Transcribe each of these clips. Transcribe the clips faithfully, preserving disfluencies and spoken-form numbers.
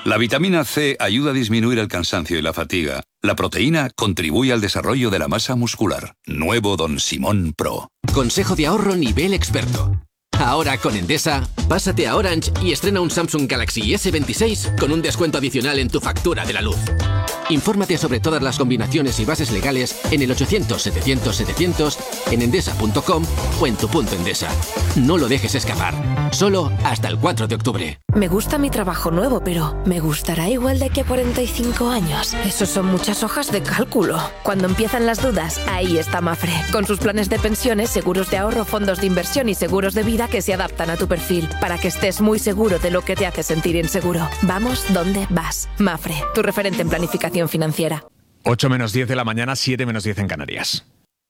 La vitamina C ayuda a disminuir el cansancio y la fatiga. La proteína contribuye al desarrollo de la masa muscular. Nuevo Don Simón Pro. Consejo de ahorro nivel experto. Ahora con Endesa, pásate a Orange y estrena un Samsung Galaxy ese veintiséis con un descuento adicional en tu factura de la luz. Infórmate sobre todas las combinaciones y bases legales en el ochocientos setecientos setecientos, en endesa punto com o en tu punto Endesa. No lo dejes escapar. Solo hasta el cuatro de octubre. Me gusta mi trabajo nuevo, pero ¿me gustará igual de aquí a cuarenta y cinco años? Esos son muchas hojas de cálculo. Cuando empiezan las dudas, ahí está Mafre. Con sus planes de pensiones, seguros de ahorro, fondos de inversión y seguros de vida que se adaptan a tu perfil, para que estés muy seguro de lo que te hace sentir inseguro. Vamos donde vas. Mafre, tu referente en planificación financiera. ocho menos diez de la mañana, siete menos diez en Canarias.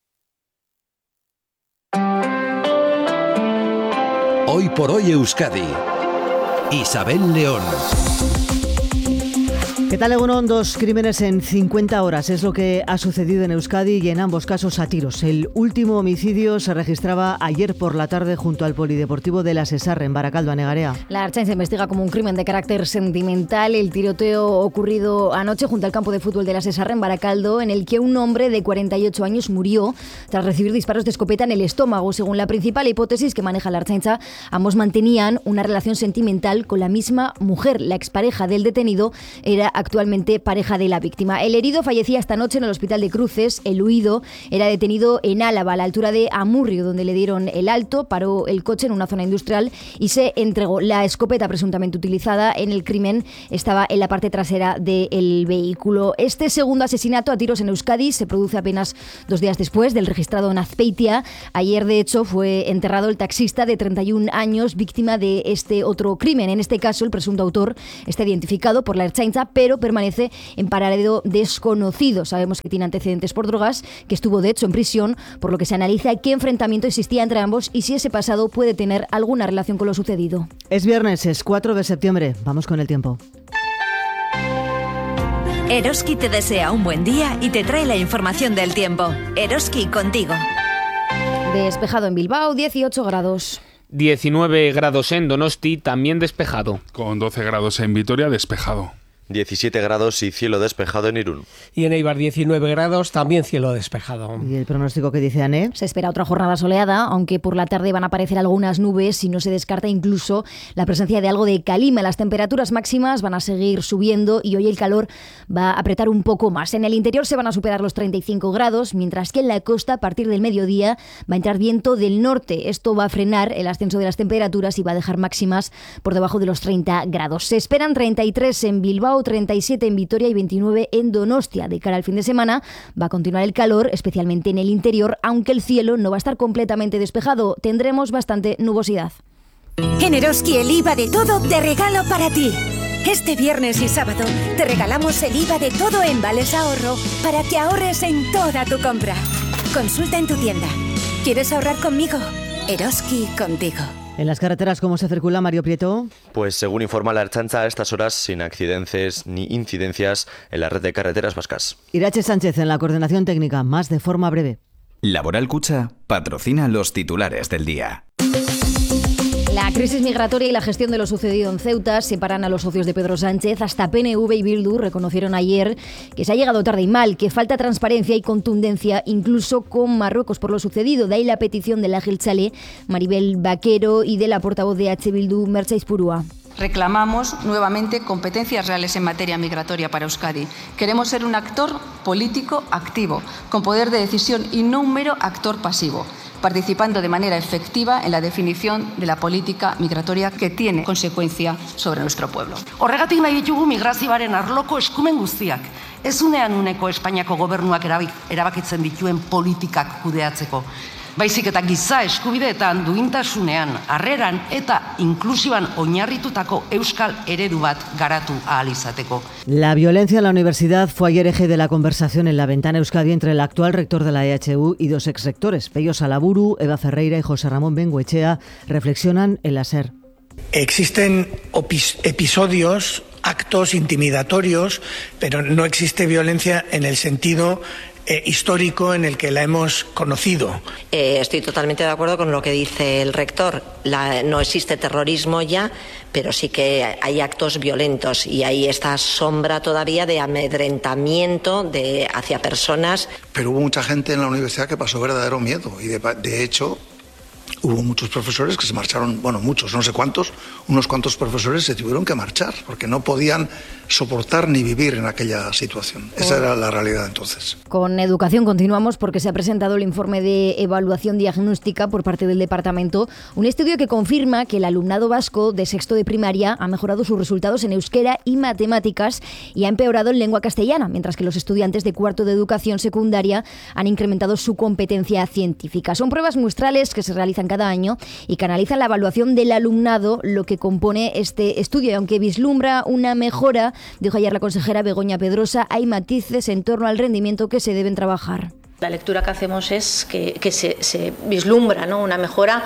Hoy por hoy Euskadi. Isabel León. ¿Qué tal, Egunon? Dos crímenes en cincuenta horas es lo que ha sucedido en Euskadi y en ambos casos a tiros. El último homicidio se registraba ayer por la tarde junto al polideportivo de la Sesarre, en Barakaldo, Anegarea. La Ertzaintza investiga como un crimen de carácter sentimental el tiroteo ocurrido anoche junto al campo de fútbol de la Sesarre, en Barakaldo, en el que un hombre de cuarenta y ocho años murió tras recibir disparos de escopeta en el estómago. Según la principal hipótesis que maneja la Ertzaintza, ambos mantenían una relación sentimental con la misma mujer. La expareja del detenido era actualmente pareja de la víctima. El herido fallecía esta noche en el hospital de Cruces. El huido era detenido en Álava, a la altura de Amurrio, donde le dieron el alto, paró el coche en una zona industrial y se entregó. La escopeta presuntamente utilizada en el crimen estaba en la parte trasera del vehículo. Este segundo asesinato a tiros en Euskadi se produce apenas dos días después del registrado en Azpeitia. Ayer, de hecho, fue enterrado el taxista de treinta y un años, víctima de este otro crimen. En este caso, el presunto autor está identificado por la Ertzaintza, pero permanece en paradero desconocido. Sabemos que tiene antecedentes por drogas, que estuvo de hecho en prisión, por lo que se analiza qué enfrentamiento existía entre ambos y si ese pasado puede tener alguna relación con lo sucedido. Es viernes, es cuatro de septiembre. Vamos con el tiempo. Eroski te desea un buen día y te trae la información del tiempo. Eroski, contigo. Despejado en Bilbao, dieciocho grados. diecinueve grados en Donosti, también despejado. Con doce grados en Vitoria, despejado. diecisiete grados y cielo despejado en Irún. Y en Eibar diecinueve grados, también cielo despejado. ¿Y el pronóstico que dice Ané? Se espera otra jornada soleada, aunque por la tarde van a aparecer algunas nubes y no se descarta incluso la presencia de algo de calima. Las temperaturas máximas van a seguir subiendo y hoy el calor va a apretar un poco más. En el interior se van a superar los treinta y cinco grados, mientras que en la costa a partir del mediodía va a entrar viento del norte. Esto va a frenar el ascenso de las temperaturas y va a dejar máximas por debajo de los treinta grados. Se esperan treinta y tres en Bilbao, treinta y siete en Vitoria y veintinueve en Donostia. De cara al fin de semana va a continuar el calor, especialmente en el interior, aunque el cielo no va a estar completamente despejado. Tendremos bastante nubosidad. En Eroski el I V A de todo te regalo para ti. Este viernes y sábado te regalamos el I V A de todo en Vales Ahorro para que ahorres en toda tu compra. Consulta en tu tienda. ¿Quieres ahorrar conmigo? Eroski, contigo. En las carreteras, ¿cómo se circula, Mario Prieto? Pues según informa la Ertzaintza, a estas horas sin accidentes ni incidencias en la red de carreteras vascas. Irache Sánchez en la coordinación técnica, más de forma breve. Laboral Kutxa patrocina los titulares del día. La crisis migratoria y la gestión de lo sucedido en Ceuta separan a los socios de Pedro Sánchez. Hasta P N V y Bildu reconocieron ayer que se ha llegado tarde y mal, que falta transparencia y contundencia, incluso con Marruecos, por lo sucedido. De ahí la petición de la Geltzale, Maribel Vaquero, y de la portavoz de H. Bildu, Mertxe Izpurua. Reclamamos nuevamente competencias reales en materia migratoria para Euskadi. Queremos ser un actor político activo, con poder de decisión y no un mero actor pasivo, participando de manera efectiva en la definición de la política migratoria que tiene consecuencia sobre nuestro pueblo. Horregatik nahi ditugu migrazioaren arloko eskumen guztiak. Ez unean uneko Espainiako gobernuak erabakitzen dituen politikak kudeatzeko. Baizik eta giza eskubideetan, duintasunean, harreran eta inklusiban oinarritutako euskal eredu bat garatu ahal izateko. La violencia en la universidad fue ayer eje de la conversación en La Ventana Euskadi entre el actual rector de la E H U y dos exrectores. Pello Salaburu, Eva Ferreira y José Ramón Bengoechea reflexionan en la SER. Existen opis- episodios, actos intimidatorios, pero no existe violencia en el sentido eh, histórico en el que la hemos conocido. Eh, estoy totalmente de acuerdo con lo que dice el rector. La, no existe terrorismo ya, pero sí que hay actos violentos y hay esta sombra todavía de amedrentamiento de, hacia personas. Pero hubo mucha gente en la universidad que pasó verdadero miedo y de, de hecho hubo muchos profesores que se marcharon, bueno, muchos, no sé cuántos, unos cuantos profesores se tuvieron que marchar porque no podían soportar ni vivir en aquella situación. Esa era la realidad entonces. Con educación continuamos porque se ha presentado el informe de evaluación diagnóstica por parte del departamento, un estudio que confirma que el alumnado vasco de sexto de primaria ha mejorado sus resultados en euskera y matemáticas y ha empeorado en lengua castellana, mientras que los estudiantes de cuarto de educación secundaria han incrementado su competencia científica. Son pruebas muestrales que se realizan cada año y que analizan la evaluación del alumnado, lo que compone este estudio. Y aunque vislumbra una mejora, dijo ayer la consejera Begoña Pedrosa, hay matices en torno al rendimiento que se deben trabajar. La lectura que hacemos es que, que se, se vislumbra, ¿no?, una mejora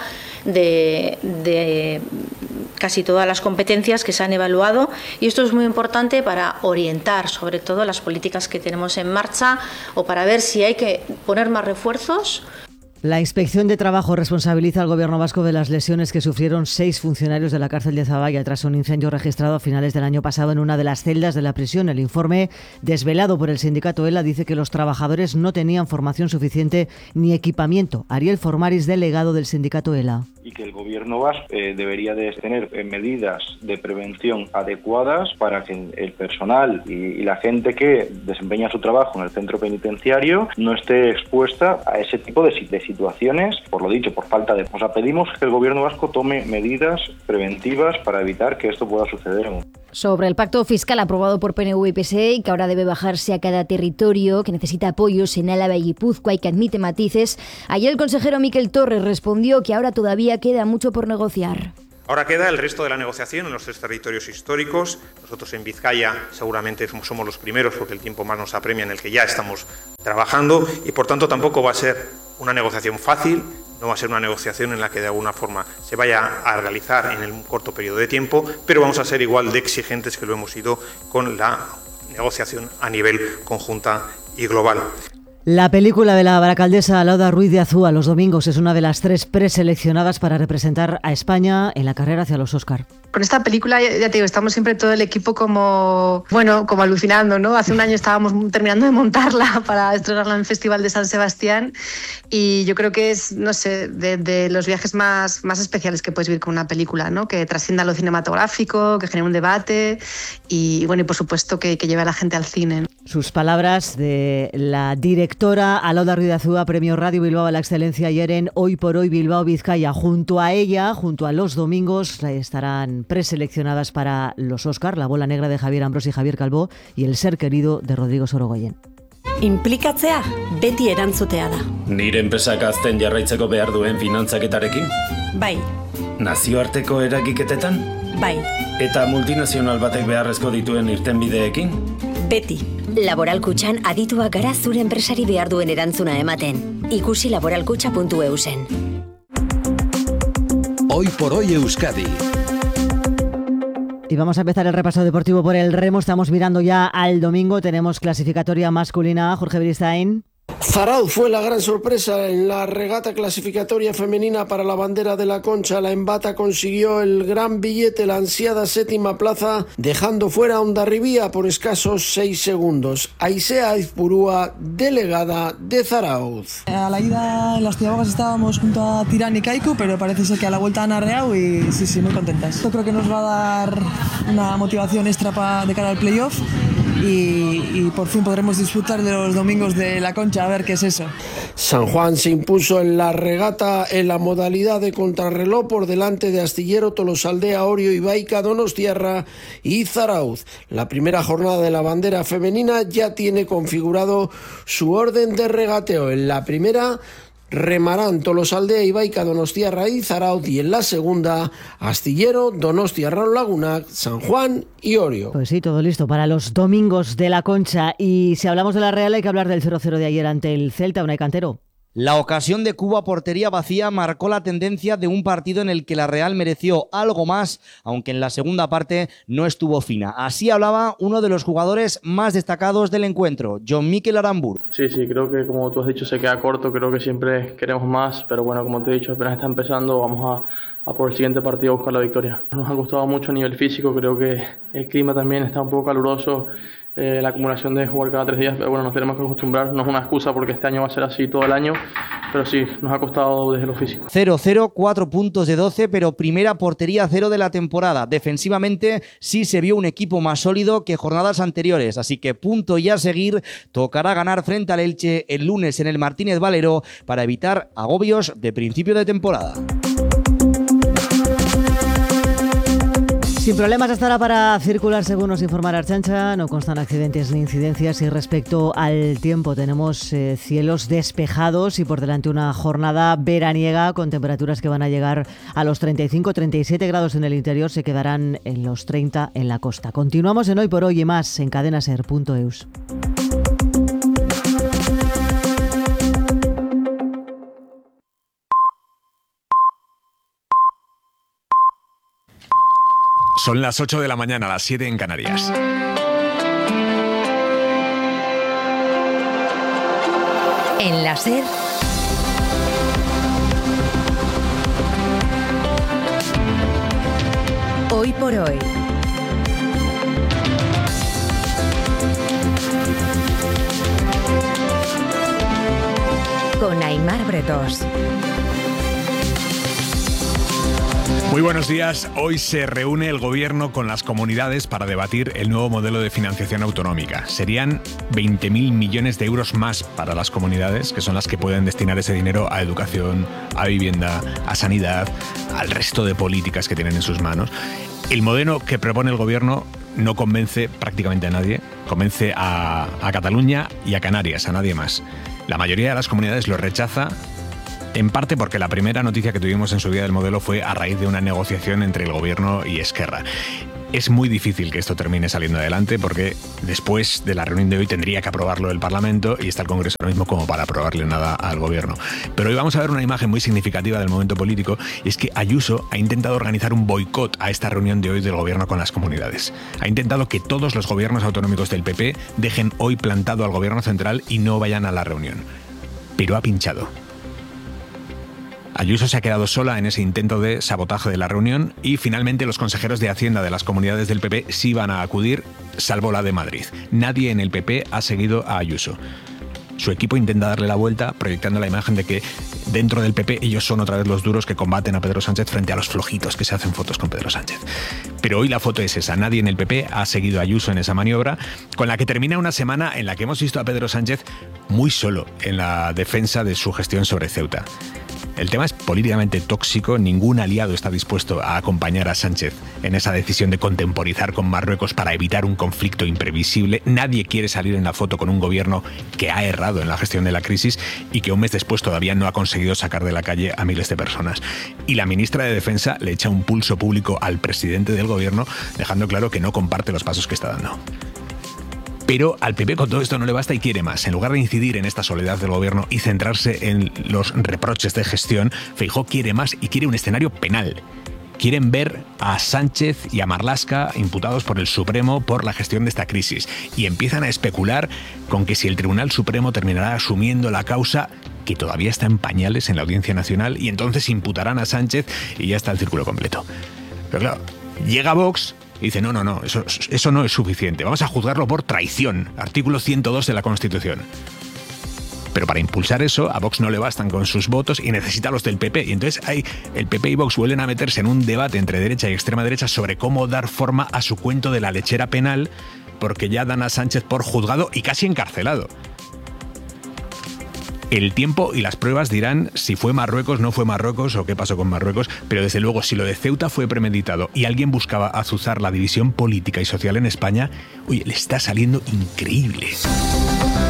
de, de casi todas las competencias que se han evaluado, y esto es muy importante para orientar sobre todo las políticas que tenemos en marcha o para ver si hay que poner más refuerzos. La Inspección de Trabajo responsabiliza al Gobierno vasco de las lesiones que sufrieron seis funcionarios de la cárcel de Zaballa tras un incendio registrado a finales del año pasado en una de las celdas de la prisión. El informe desvelado por el sindicato ELA dice que los trabajadores no tenían formación suficiente ni equipamiento. Ariel Formaris, delegado del sindicato ELA. Y que el Gobierno vasco eh, debería de tener eh, medidas de prevención adecuadas para que el personal y, y la gente que desempeña su trabajo en el centro penitenciario no esté expuesta a ese tipo de, de situaciones, por lo dicho, por falta de... O sea, pedimos que el Gobierno vasco tome medidas preventivas para evitar que esto pueda suceder. Sobre el pacto fiscal aprobado por P N V y P S E y que ahora debe bajarse a cada territorio, que necesita apoyos en Álava y Guipúzcoa y que admite matices, ayer el consejero Miquel Torres respondió que ahora todavía queda mucho por negociar. Ahora queda el resto de la negociación en los tres territorios históricos. Nosotros en Vizcaya seguramente somos los primeros porque el tiempo más nos apremia, en el que ya estamos trabajando, y por tanto tampoco va a ser una negociación fácil, no va a ser una negociación en la que de alguna forma se vaya a realizar en un corto periodo de tiempo, pero vamos a ser igual de exigentes que lo hemos sido con la negociación a nivel conjunta y global. La película de la baracaldesa Lauda Ruiz de Azúa los domingos es una de las tres preseleccionadas para representar a España en la carrera hacia los Óscar. Con esta película, ya te digo, estamos siempre todo el equipo como, bueno, como alucinando, ¿no? Hace un año estábamos terminando de montarla para estrenarla en el Festival de San Sebastián y yo creo que es, no sé, de, de los viajes más, más especiales que puedes vivir con una película, ¿no? Que trascienda lo cinematográfico, que genere un debate y, bueno, y por supuesto que, que lleve a la gente al cine, ¿no? Sus palabras de la directora Lauda Ruiz de Azúa, Premio Radio Bilbao a la Excelencia ayer en Hoy por Hoy Bilbao Vizcaya. Junto a ella, junto a los domingos, estarán preseleccionadas para los Óscar, La bola negra de Javier Ambrós y Javier Calvo y El ser querido de Rodrigo Sorogoyen. Inplikatzea beti erantzutea da. Nire enpresak azten jarraitzeko behar duen finantzaketarekin? Bai. Nazioarteko eragiketetan? Bai. Eta multinazional batek beharrezko dituen irtenbideekin? Beti. Laboral Kutxan adituak gara zure enpresari behar duen erantzuna ematen. Ikusi laboralkutxa puntu e u zen. Hoy por hoy Euskadi. Y vamos a empezar el repaso deportivo por el remo. Estamos mirando ya al domingo. Tenemos clasificatoria masculina. Jorge Beristain. Zarauz fue la gran sorpresa en la regata clasificatoria femenina para la bandera de la Concha. La Embata consiguió el gran billete, la ansiada séptima plaza, dejando fuera a Hondarribía por escasos seis segundos. Aisea Aizpurúa, delegada de Zarauz. A la ida en las Tiabogas estábamos junto a Tirán y Kaiku, pero parece ser que a la vuelta han arreado y sí, sí, muy contentas. Yo creo que nos va a dar una motivación extra para de cara al playoff. Y, y por fin podremos disfrutar de los domingos de la Concha, a ver qué es eso. San Juan se impuso en la regata en la modalidad de contrarreloj por delante de Astillero, Tolosaldea, Orio, Ibaica, Donostiarra y Zarauz. La primera jornada de la bandera femenina ya tiene configurado su orden de regateo. En la primera remarán Tolosaldea, Ibaica, Donostiarra y Zarauz, y en la segunda Astillero, Donostiarra, Laguna, San Juan y Orio. Pues sí, todo listo para los domingos de la Concha. Y si hablamos de la Real hay que hablar del cero cero de ayer ante el Celta. Unai Cantero. La ocasión de Cuba, portería vacía, marcó la tendencia de un partido en el que la Real mereció algo más, aunque en la segunda parte no estuvo fina. Así hablaba uno de los jugadores más destacados del encuentro, Jon Mikel Aramburu. Sí, sí, creo que como tú has dicho se queda corto, creo que siempre queremos más, pero bueno, como te he dicho, apenas está empezando, vamos a, a por el siguiente partido a buscar la victoria. Nos ha costado mucho a nivel físico, creo que el clima también está un poco caluroso. Eh, la acumulación de jugar cada tres días, pero bueno, nos tenemos que acostumbrar, no es una excusa porque este año va a ser así todo el año, pero sí, nos ha costado desde lo físico. cero cero, cuatro puntos de doce, pero primera portería cero de la temporada. Defensivamente sí se vio un equipo más sólido que jornadas anteriores, así que punto y a seguir, tocará ganar frente al Elche el lunes en el Martínez Valero para evitar agobios de principio de temporada. Sin problemas estará para circular, según nos informa la Ertzaintza. No constan accidentes ni incidencias. Y respecto al tiempo, tenemos eh, cielos despejados y por delante una jornada veraniega con temperaturas que van a llegar a los treinta y cinco, treinta y siete grados en el interior. Se quedarán en los treinta en la costa. Continuamos en Hoy por Hoy y más en cadena ser punto eus. Son las ocho de la mañana, las siete en Canarias. En la SER, Hoy por Hoy. Con Aimar Bretós. Muy buenos días. Hoy se reúne el Gobierno con las comunidades para debatir el nuevo modelo de financiación autonómica. Serían veinte mil millones de euros más para las comunidades, que son las que pueden destinar ese dinero a educación, a vivienda, a sanidad, al resto de políticas que tienen en sus manos. El modelo que propone el Gobierno no convence prácticamente a nadie. Convence a, a Cataluña y a Canarias, a nadie más. La mayoría de las comunidades lo rechaza, en parte porque la primera noticia que tuvimos en su día del modelo fue a raíz de una negociación entre el Gobierno y Esquerra. Es muy difícil que esto termine saliendo adelante porque después de la reunión de hoy tendría que aprobarlo el Parlamento y está el Congreso ahora mismo como para aprobarle nada al Gobierno. Pero hoy vamos a ver una imagen muy significativa del momento político, y es que Ayuso ha intentado organizar un boicot a esta reunión de hoy del Gobierno con las comunidades. Ha intentado que todos los gobiernos autonómicos del P P dejen hoy plantado al Gobierno central y no vayan a la reunión. Pero ha pinchado. Ayuso se ha quedado sola en ese intento de sabotaje de la reunión y finalmente los consejeros de Hacienda de las comunidades del P P sí van a acudir, salvo la de Madrid. Nadie en el P P ha seguido a Ayuso. Su equipo intenta darle la vuelta, proyectando la imagen de que dentro del P P ellos son otra vez los duros que combaten a Pedro Sánchez frente a los flojitos que se hacen fotos con Pedro Sánchez. Pero hoy la foto es esa. Nadie en el P P ha seguido a Ayuso en esa maniobra, con la que termina una semana en la que hemos visto a Pedro Sánchez muy solo en la defensa de su gestión sobre Ceuta. El tema es políticamente tóxico, ningún aliado está dispuesto a acompañar a Sánchez en esa decisión de contemporizar con Marruecos para evitar un conflicto imprevisible. Nadie quiere salir en la foto con un gobierno que ha errado en la gestión de la crisis y que un mes después todavía no ha conseguido sacar de la calle a miles de personas. Y la ministra de Defensa le echa un pulso público al presidente del gobierno, dejando claro que no comparte los pasos que está dando. Pero al P P con todo esto no le basta y quiere más. En lugar de incidir en esta soledad del Gobierno y centrarse en los reproches de gestión, Feijóo quiere más y quiere un escenario penal. Quieren ver a Sánchez y a Marlaska imputados por el Supremo por la gestión de esta crisis. Y empiezan a especular con que si el Tribunal Supremo terminará asumiendo la causa, que todavía está en pañales en la Audiencia Nacional, y entonces imputarán a Sánchez y ya está el círculo completo. Pero claro, llega Vox y dice, no, no, no, eso, eso no es suficiente. Vamos a juzgarlo por traición. Artículo ciento dos de la Constitución. Pero para impulsar eso, a Vox no le bastan con sus votos y necesita los del P P. Y entonces hay, el P P y Vox vuelven a meterse en un debate entre derecha y extrema derecha sobre cómo dar forma a su cuento de la lechera penal, porque ya dan a Sánchez por juzgado y casi encarcelado. El tiempo y las pruebas dirán si fue Marruecos, no fue Marruecos o qué pasó con Marruecos, pero desde luego si lo de Ceuta fue premeditado y alguien buscaba azuzar la división política y social en España, oye, le está saliendo increíble.